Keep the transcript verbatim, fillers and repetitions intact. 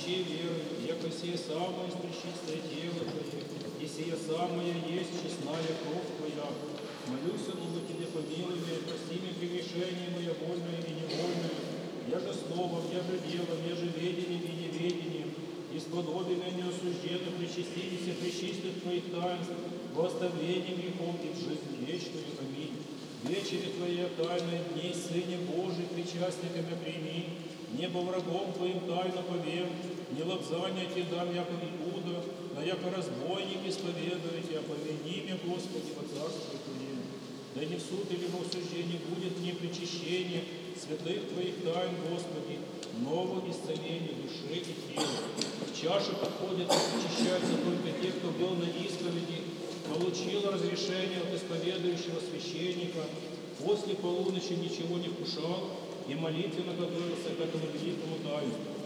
сей веры, яко сие самое пречистое тело Твое, и сие самое есть честная кровь Твоя. Молюсь, Богу, Тебе помилуй меня, прости мне прегрешение мое вольное и невольное, я же словом, я же делом, я же ведением и неведением, исподоби меня неосужденно причастились и пречистых Твоих таинств, во оставлении грехов и в жизнь вечную. Аминь. Вечери Твоя тайная дней, Сыне Божий, причастниками прими, небо врагом Твоим тайно повем, не лобзания Тебе дам, яко Иуда, но яко разбойник исповедуете, а помяни меня, Господи, во царстве Твоем. Да не в суд или в осуждение будет мне причащение святых Твоих тайн, Господи, нового исцеления души и тела. В чашу подходят и причащаются только те, кто был на исповеди, получил разрешение от исповедующего священника, после полуночи ничего не вкушал и молитвенно готовился к этому великому таинству.